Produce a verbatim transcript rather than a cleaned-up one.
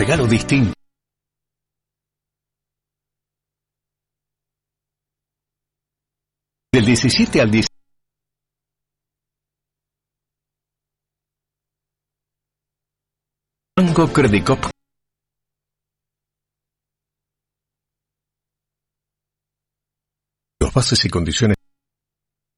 regalo distinto. Del diecisiete al dieciocho. Banco Credicop. Los bases y condiciones.